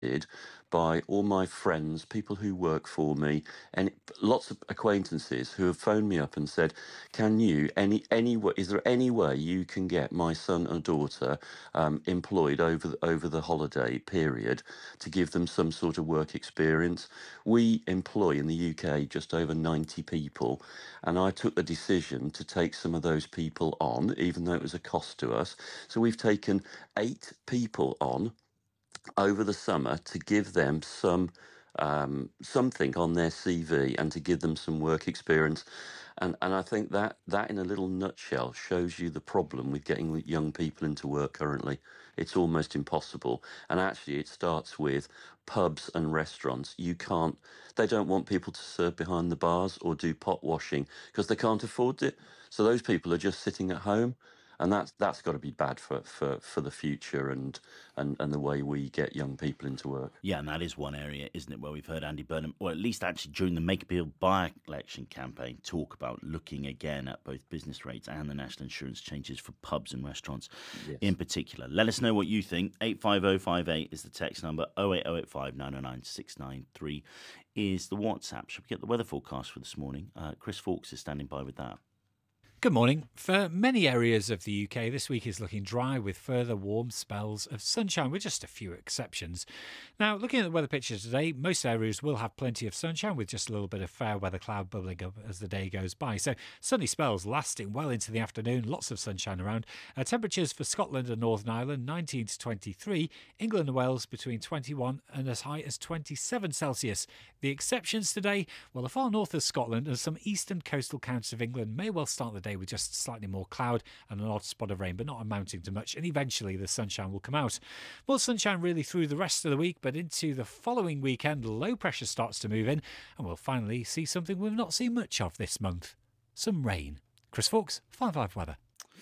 by all my friends, people who work for me, and lots of acquaintances who have phoned me up and said, "Can you is there any way you can get my son and daughter employed over the holiday period to give them some sort of work experience?" We employ in the UK just over 90 people, and I took the decision to take some of those people on, even though it was a cost to us. So we've taken 8 people on over the summer to give them something on their CV and to give them some work experience. And I think that in a little nutshell shows you the problem with getting young people into work currently. It's almost impossible. And actually it starts with pubs and restaurants. They don't want people to serve behind the bars or do pot washing because they can't afford it. So those people are just sitting at home. And that's got to be bad for the future and the way we get young people into work. Yeah, and that is one area, isn't it, where we've heard Andy Burnham, or at least actually during the Make a Bill by-election campaign, talk about looking again at both business rates and the national insurance changes for pubs and restaurants in Yes. particular. Let us know what you think. 85058 is the text number. 08085 909 693 is the WhatsApp. Should we get the weather forecast for this morning? Chris Fawkes is standing by with that. Good morning. For many areas of the UK, this week is looking dry with further warm spells of sunshine, with just a few exceptions. Now, looking at the weather picture today, most areas will have plenty of sunshine with just a little bit of fair weather cloud bubbling up as the day goes by. So sunny spells lasting well into the afternoon, lots of sunshine around. Temperatures for Scotland and Northern Ireland, 19 to 23. England and Wales between 21 and as high as 27 Celsius. The exceptions today, well, the far north of Scotland and some eastern coastal counties of England may well start the day with just slightly more cloud and an odd spot of rain, but not amounting to much, and eventually the sunshine will come out. More sunshine really through the rest of the week, but into the following weekend, low pressure starts to move in, and we'll finally see something we've not seen much of this month: some rain. Chris Fawkes, 5 weather.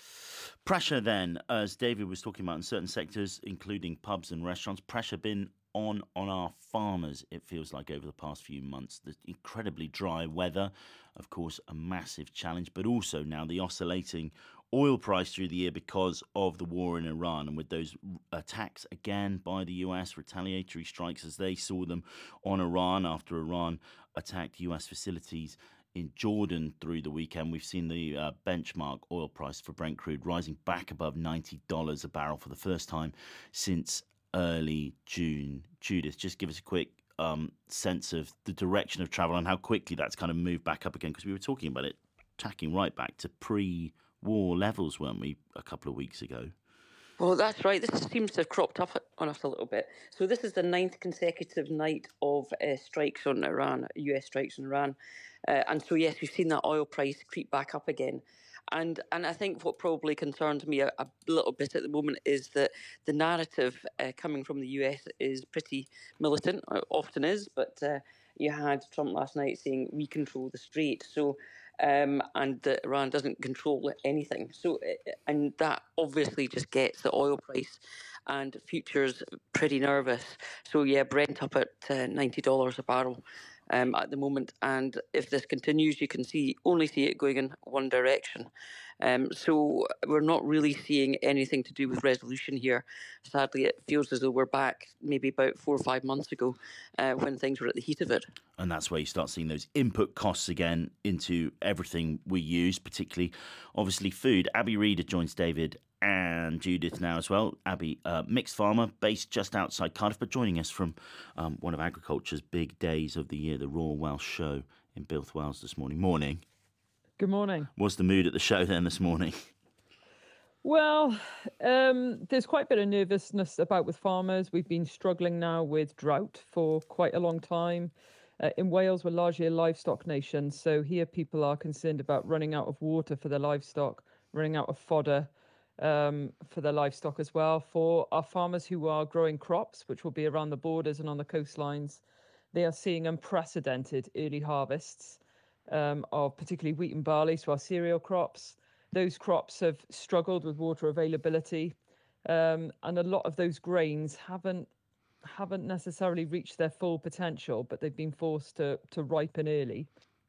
Pressure then, as David was talking about in certain sectors, including pubs and restaurants, pressure been on our farmers, it feels like, over the past few months. The incredibly dry weather, of course, a massive challenge, but also now the oscillating oil price through the year because of the war in Iran, and with those attacks again by the US, retaliatory strikes as they saw them on Iran after Iran attacked US facilities in Jordan through the weekend. We've seen the benchmark oil price for Brent crude rising back above $90 a barrel for the first time since early June. Judith, just give us a quick sense of the direction of travel and how quickly that's kind of moved back up again, because we were talking about it tacking right back to pre-war levels, weren't we, a couple of weeks ago? Well, that's right. This seems to have cropped up on us a little bit. So this is the 9th consecutive night of strikes on Iran, US strikes on Iran. And so, yes, we've seen that oil price creep back up again. And I think what probably concerns me a little bit at the moment is that the narrative coming from the US is pretty militant, often is, but you had Trump last night saying we control the strait. So and that Iran doesn't control anything. So, and that obviously just gets the oil price and futures pretty nervous. So yeah, Brent up at $90 a barrel at the moment, and if this continues, you can only see it going in one direction. So we're not really seeing anything to do with resolution here. Sadly, it feels as though we're back maybe about 4 or 5 months ago when things were at the heat of it. And that's where you start seeing those input costs again into everything we use, particularly, obviously, food. Abby Reader joins David and Judith now as well. Abby, mixed farmer based just outside Cardiff, but joining us from one of agriculture's big days of the year, the Royal Welsh Show in Builth, Wales this morning. Morning. Good morning. What's the mood at the show then this morning? Well, there's quite a bit of nervousness about with farmers. We've been struggling now with drought for quite a long time. In Wales, we're largely a livestock nation, so here people are concerned about running out of water for their livestock, running out of fodder for their livestock as well. For our farmers who are growing crops, which will be around the borders and on the coastlines, they are seeing unprecedented early harvests of particularly wheat and barley, so our cereal crops. Those crops have struggled with water availability, and a lot of those grains haven't necessarily reached their full potential, but they've been forced to ripen early.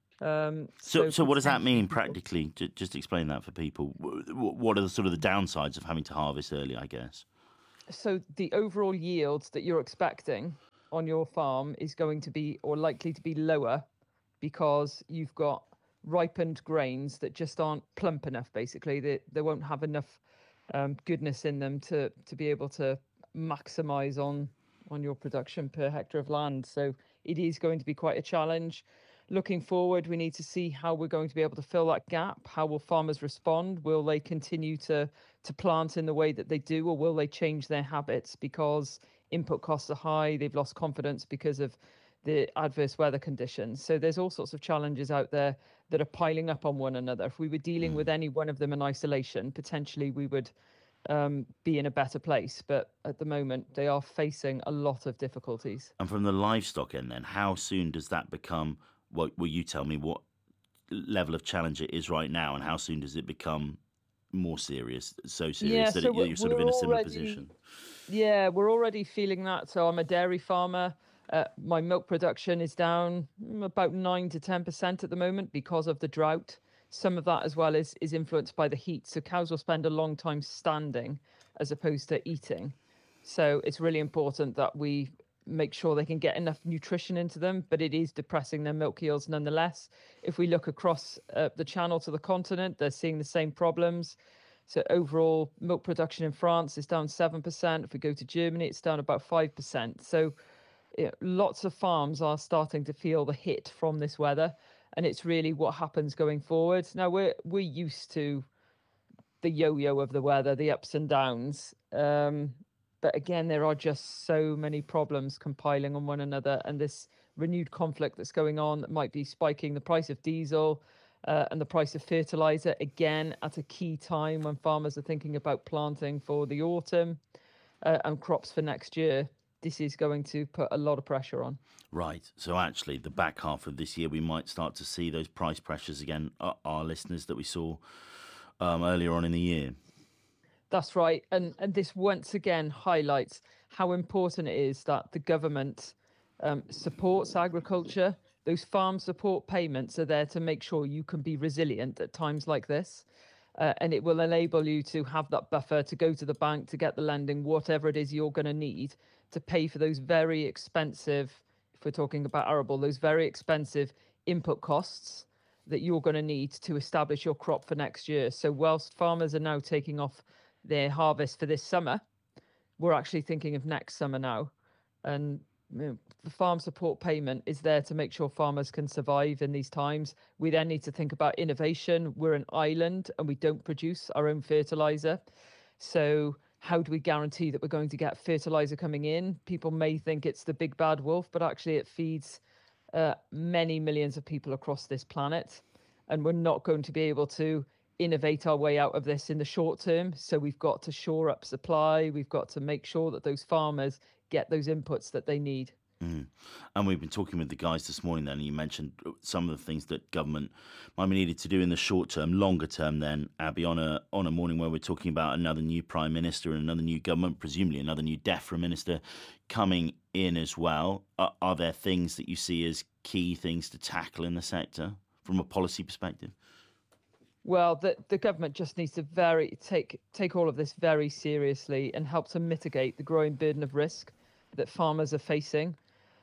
So what does that mean practically? Just explain that for people. What are the sort of the downsides of having to harvest early, I guess? So the overall yield that you're expecting on your farm is going to be, or likely to be, lower because you've got ripened grains that just aren't plump enough. Basically, they won't have enough goodness in them to be able to maximize on your production per hectare of land. So it is going to be quite a challenge. Looking forward, we need to see how we're going to be able to fill that gap. How will farmers respond? Will they continue to plant in the way that they do, or will they change their habits because input costs are high? They've lost confidence because of the adverse weather conditions. So there's all sorts of challenges out there that are piling up on one another. If we were dealing with any one of them in isolation, potentially we would be in a better place. But at the moment, they are facing a lot of difficulties. And from the livestock end, then, how soon does that become? What will you tell me? What level of challenge it is right now, and how soon does it become more serious? So serious that you're sort of in a similar position. Yeah, we're already feeling that. So I'm a dairy farmer. My milk production is down about 9 to 10% at the moment because of the drought. Some of that as well is influenced by the heat. So cows will spend a long time standing as opposed to eating. So it's really important that we make sure they can get enough nutrition into them, but it is depressing their milk yields nonetheless. If we look across the channel to the continent, they're seeing the same problems. So overall milk production in France is down 7%. If we go to Germany, it's down about 5%. So lots of farms are starting to feel the hit from this weather, and it's really what happens going forward. Now we're used to the yo-yo of the weather, the ups and downs. But again, there are just so many problems compiling on one another, and this renewed conflict that's going on that might be spiking the price of diesel and the price of fertilizer again at a key time when farmers are thinking about planting for the autumn and crops for next year. This is going to put a lot of pressure on. Right. So actually, the back half of this year, we might start to see those price pressures again. Our listeners that we saw earlier on in the year. That's right. And this once again highlights how important it is that the government supports agriculture. Those farm support payments are there to make sure you can be resilient at times like this. And it will enable you to have that buffer to go to the bank, to get the lending, whatever it is you're going to need to pay for those very expensive, if we're talking about arable, those very expensive input costs that you're going to need to establish your crop for next year. So whilst farmers are now taking off their harvest for this summer, we're actually thinking of next summer now. And the farm support payment is there to make sure farmers can survive in these times. We then need to think about innovation. We're an island and we don't produce our own fertilizer. So how do we guarantee that we're going to get fertilizer coming in? People may think it's the big bad wolf, but actually it feeds many millions of people across this planet. And we're not going to be able to innovate our way out of this in the short term. So we've got to shore up supply. We've got to make sure that those farmers get those inputs that they need. And we've been talking with the guys this morning then, and you mentioned some of the things that government might be needed to do in the short term. Longer term then, Abby, on a morning where we're talking about another new Prime Minister and another new government, presumably another new DEFRA Minister coming in as well, are there things that you see as key things to tackle in the sector from a policy perspective? Well, the government just needs to take all of this very seriously and help to mitigate the growing burden of risk that farmers are facing.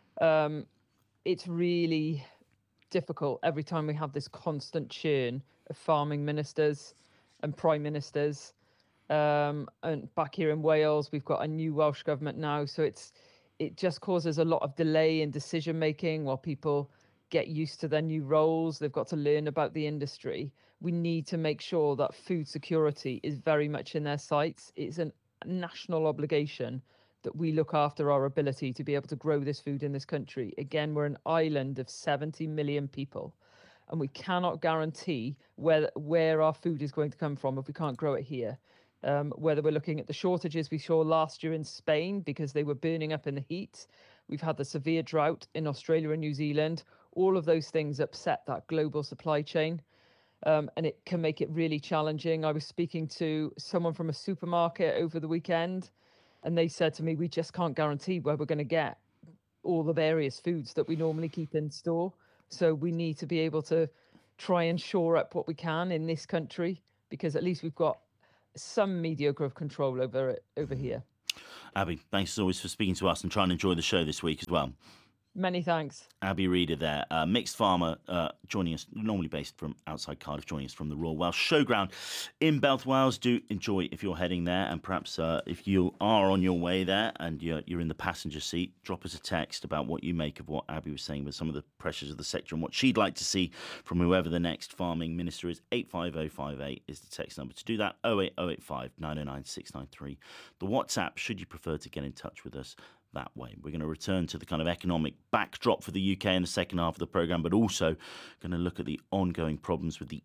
It's really difficult every time we have this constant churn of farming ministers and prime ministers. And back here in Wales, we've got a new Welsh government now, so it just causes a lot of delay in decision making while people get used to their new roles. They've got to learn about the industry. We need to make sure that food security is very much in their sights. It's a national obligation that we look after our ability to be able to grow this food in this country. Again, we're an island of 70 million people, and we cannot guarantee where our food is going to come from if we can't grow it here. Whether we're looking at the shortages we saw last year in Spain because they were burning up in the heat, we've had the severe drought in Australia and New Zealand. All of those things upset that global supply chain, and it can make it really challenging. I was speaking to someone from a supermarket over the weekend, and they said to me, we just can't guarantee where we're going to get all the various foods that we normally keep in store. So we need to be able to try and shore up what we can in this country, because at least we've got some mediocre of control over it over here. Abby, thanks as always for speaking to us and trying to enjoy the show this week as well. Many thanks. Abby Reader there, mixed farmer, joining us, normally based from outside Cardiff, joining us from the Royal Welsh Showground in Belt Wales. Do enjoy if you're heading there, and perhaps if you are on your way there and you're in the passenger seat, drop us a text about what you make of what Abby was saying with some of the pressures of the sector and what she'd like to see from whoever the next farming minister is. 85058 is the text number to do that. 08085 909 693. The WhatsApp, should you prefer to get in touch with us that way. We're going to return to the kind of economic backdrop for the UK in the second half of the programme, but also going to look at the ongoing problems with the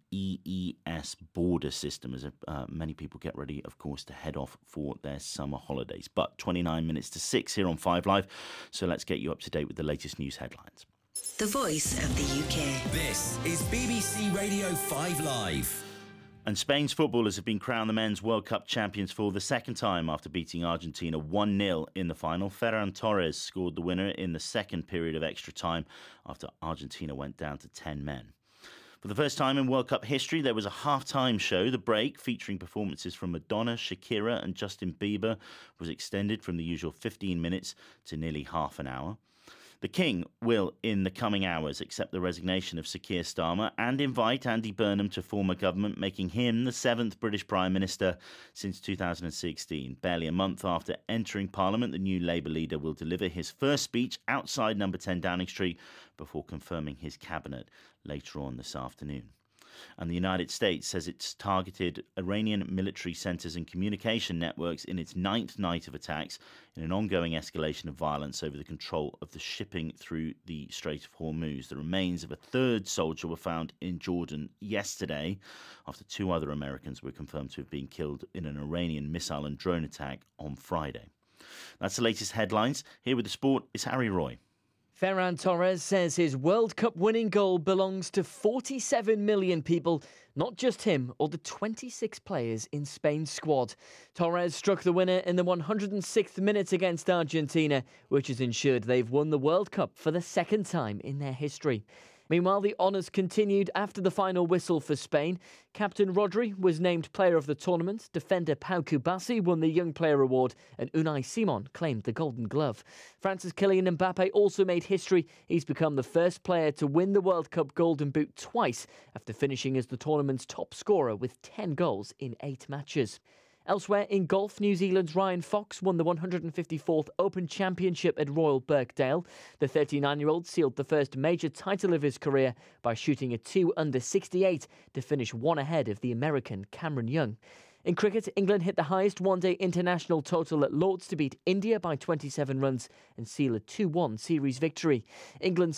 EES border system as many people get ready, of course, to head off for their summer holidays. But 29 minutes to 6 here on 5 Live, so let's get you up to date with the latest news headlines. The voice of the UK. This is BBC Radio 5 Live. And Spain's footballers have been crowned the Men's World Cup champions for the second time after beating Argentina 1-0 in the final. Ferran Torres scored the winner in the second period of extra time after Argentina went down to 10 men. For the first time in World Cup history, there was a half-time show. The break, featuring performances from Madonna, Shakira and Justin Bieber, was extended from the usual 15 minutes to nearly half an hour. The King will, in the coming hours, accept the resignation of Sir Keir Starmer and invite Andy Burnham to form a government, making him the 7th British Prime Minister since 2016. Barely a month after entering Parliament, the new Labour leader will deliver his first speech outside number 10 Downing Street before confirming his cabinet later on this afternoon. And the United States says it's targeted Iranian military centres and communication networks in its 9th night of attacks in an ongoing escalation of violence over the control of the shipping through the Strait of Hormuz. The remains of a third soldier were found in Jordan yesterday after 2 other Americans were confirmed to have been killed in an Iranian missile and drone attack on Friday. That's the latest headlines. Here with the sport is Harry Roy. Ferran Torres says his World Cup winning goal belongs to 47 million people, not just him or the 26 players in Spain's squad. Torres struck the winner in the 106th minute against Argentina, which has ensured they've won the World Cup for the second time in their history. Meanwhile, the honours continued after the final whistle for Spain. Captain Rodri was named player of the tournament. Defender Pau Kubasi won the Young Player Award and Unai Simon claimed the Golden Glove. France's Kylian Mbappe also made history. He's become the first player to win the World Cup Golden Boot twice after finishing as the tournament's top scorer with 10 goals in 8 matches. Elsewhere in golf, New Zealand's Ryan Fox won the 154th Open Championship at Royal Birkdale. The 39-year-old sealed the first major title of his career by shooting a 2 under 68 to finish 1 ahead of the American Cameron Young. In cricket, England hit the highest one-day international total at Lord's to beat India by 27 runs and seal a 2-1 series victory. England's